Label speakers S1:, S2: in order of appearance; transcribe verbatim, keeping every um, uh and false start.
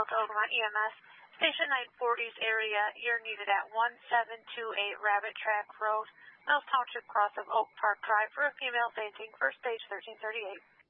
S1: to Oklahoma E M S. Station nine forty's area, you're needed at one seven two eight Rabbit Track Road, Mills Township, cross of Oak Park Drive for a female fainting, first stage thirteen thirty-eight.